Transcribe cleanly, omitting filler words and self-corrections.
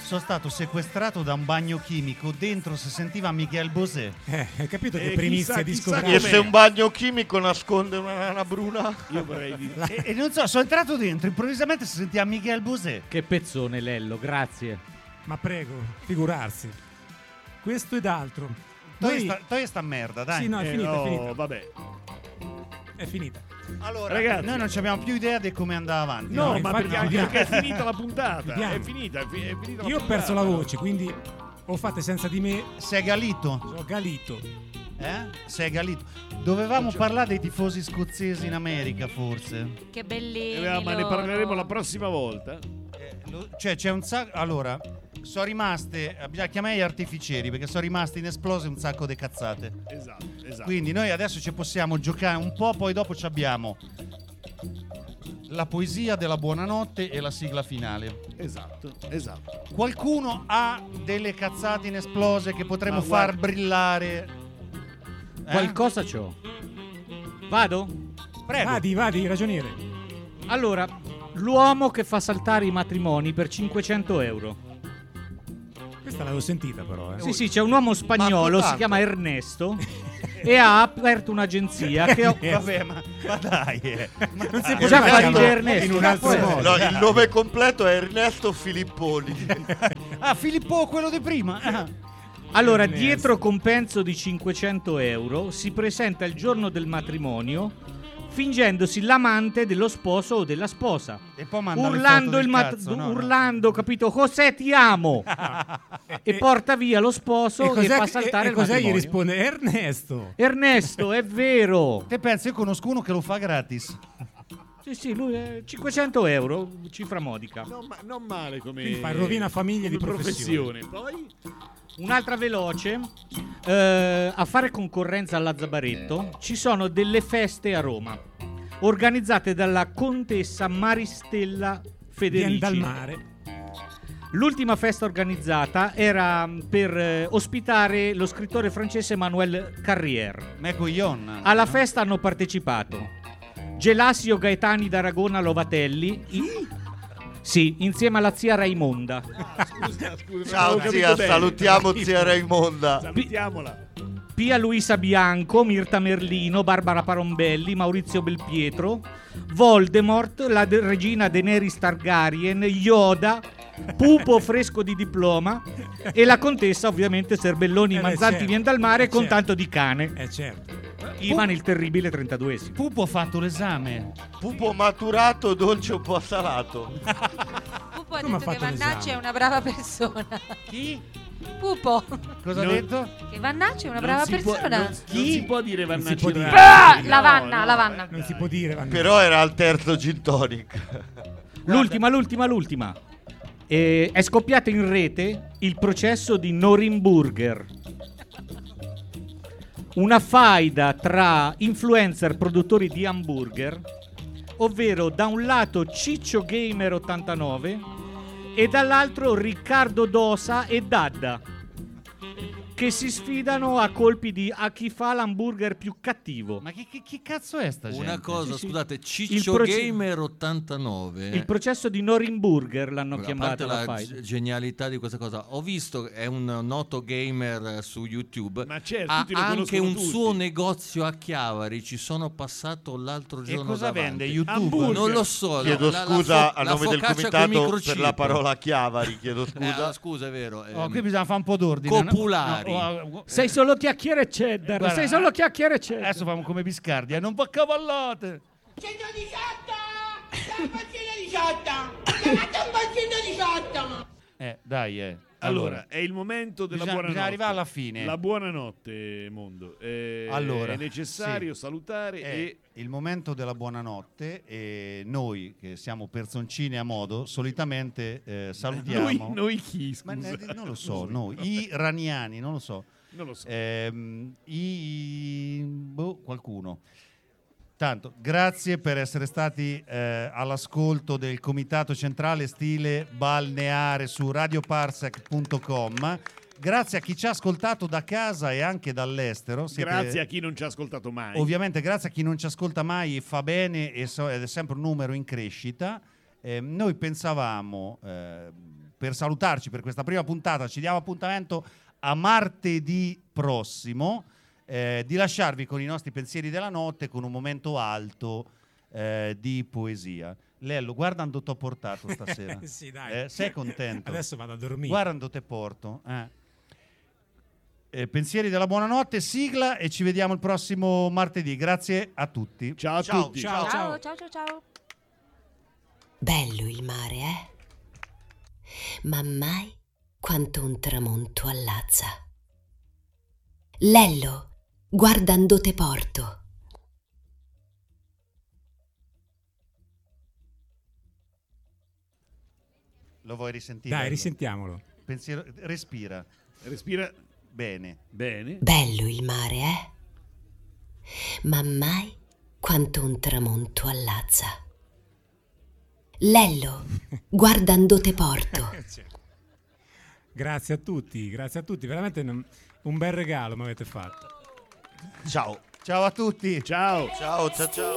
Sono stato sequestrato da un bagno chimico, dentro si sentiva Michel Bosé. Hai capito che primizia discografica? E se un bagno chimico nasconde una nana bruna? Io vorrei e non so, sono entrato dentro, improvvisamente si sentiva Michel Bosé. Che pezzone, Lello, grazie. Ma prego, figurarsi. Questo ed altro. Togli sta merda, dai. Sì, no, è finita, è finita. Vabbè. È finita. Allora, ragazzi, noi non abbiamo più idea di come andava avanti. No, ma infatti perché è finita la puntata. Andiamo. È finita la Io ho perso la voce, quindi o fate senza di me. Sei galito? Sono galito. Sei galito. Dovevamo parlare dei tifosi scozzesi in America, forse. Che bellini ma ne parleremo la prossima volta. Cioè, c'è un sacco. Allora, sono rimaste. Bisogna chiamare gli artificieri perché sono rimaste inesplose un sacco di cazzate. Esatto. Quindi noi adesso ci possiamo giocare un po', poi dopo ci abbiamo la poesia della buonanotte e la sigla finale. Esatto. Qualcuno ha delle cazzate inesplose che potremmo far brillare? Qualcosa c'ho. Vado? Prego. Vadi, ragioniere. Allora, l'uomo che fa saltare i matrimoni per 500 euro. Questa l'avevo sentita però. Sì, c'è un uomo spagnolo, si chiama Ernesto e ha aperto un'agenzia che Vabbè, ma dai. Non si Già fa ridere Ernesto. in un altro modo. No, il nome completo è Ernesto Filipponi. Filippo, quello di prima. Allora, dietro compenso di 500 euro si presenta il giorno del matrimonio fingendosi l'amante dello sposo o della sposa, E poi manda urlando, capito? José ti amo e porta via lo sposo e fa saltare il cos'è? matrimonio. Gli risponde Ernesto, è vero. Te pensi, io conosco uno che lo fa gratis. Sì, lui è 500 euro, cifra modica. Non male come Quindi fa rovina famiglie di professione. Poi Un'altra veloce, a fare concorrenza alla Zabaretto ci sono delle feste a Roma organizzate dalla contessa Maristella Federici. Dal mare. L'ultima festa organizzata era per ospitare lo scrittore francese Emmanuel Carrière. Alla festa hanno partecipato Gelasio Gaetani d'Aragona Lovatelli. Sì, insieme alla zia Raimonda. Scusa, Ciao zia, salutiamo zia Raimonda. Salutiamola. Pia Luisa Bianco, Mirta Merlino, Barbara Parombelli, Maurizio Belpietro, Voldemort, la regina Daenerys Targaryen, Yoda, Pupo fresco di diploma e la contessa ovviamente Serbelloni Manzanti certo. viene dal mare con tanto di cane. Certo. Ivan il terribile 32esimo. Pupo ha fatto l'esame. Pupo maturato, dolce un po' salato. Pupo ha Come ha detto che fatto Vannacci l'esame? è una brava persona. Chi? Pupo. Cosa ha detto? Che Vannacci è una brava persona. Non si può dire Non si Vannacci può dire. Ah, bravi. Lavanna, Lavanna. Non si può dire. Però era al terzo gin tonic. L'ultima. È scoppiato in rete il processo di Norimburger. Una faida tra influencer produttori di hamburger, ovvero da un lato Ciccio Gamer 89 e dall'altro Riccardo Dosa e Dadda, che si sfidano a colpi a chi fa l'hamburger più cattivo. Ma chi cazzo è sta gente? Una cosa, Sì. scusate, Il Ciccio Gamer 89. Il processo di Norimburger l'hanno A chiamato parte la la faida. genialità di questa cosa, ho visto che è un noto gamer su YouTube. Ma certo, ha tutti lo anche conoscono un tutti. suo negozio a Chiavari. Ci sono passato l'altro E giorno cosa davanti. vende? YouTube? Hamburger. Non lo so. Chiedo scusa a la nome del focaccia col comitato microchip. per la parola Chiavari. Chiedo scusa. Scusa, è vero. Qui bisogna fare un po' d'ordine. Copulari. Sei solo chiacchiere e cheddar. Guarda, sei solo chiacchiere e cheddar. Adesso facciamo come Biscardi, non va cavallate. 118! Siamo al 118! Chiamate un po' 118! Dai, Allora, è il momento della bisogna buonanotte. arrivare alla fine. La buonanotte, mondo. Allora, è necessario sì. salutare È il momento della buonanotte e noi che siamo personcine a modo solitamente salutiamo. Noi chi, scusa? Ma non lo so, noi i raniani, non lo so. Non lo so. Qualcuno. Tanto, grazie per essere stati all'ascolto del Comitato Centrale Stile Balneare su radioparsec.com. Grazie a chi ci ha ascoltato da casa e anche dall'estero. Grazie a chi non ci ha ascoltato mai. Ovviamente grazie a chi non ci ascolta mai, fa bene ed è sempre un numero in crescita. Noi pensavamo, per salutarci per questa prima puntata, ci diamo appuntamento a martedì prossimo, di lasciarvi con i nostri pensieri della notte, con un momento alto di poesia. Lello, guarda dove t'ho portato stasera. Sì, dai. Sei contento? Adesso vado a dormire. Guarda dove te porto. Pensieri della buonanotte, sigla, e ci vediamo il prossimo martedì. Grazie a tutti. Ciao a tutti. Ciao. Ciao, ciao, ciao, ciao. Bello il mare, ma mai quanto un tramonto allazza. Lello, guardando te porto. Lo vuoi risentire? Dai, risentiamolo. Pensiero, respira. Respira Bene. bene. Bello il mare, ma mai quanto un tramonto allazza. Lello, guardando te porto. Grazie a tutti, veramente un bel regalo mi avete fatto. Ciao. Ciao a tutti. Ciao. Ciao, ciao, ciao.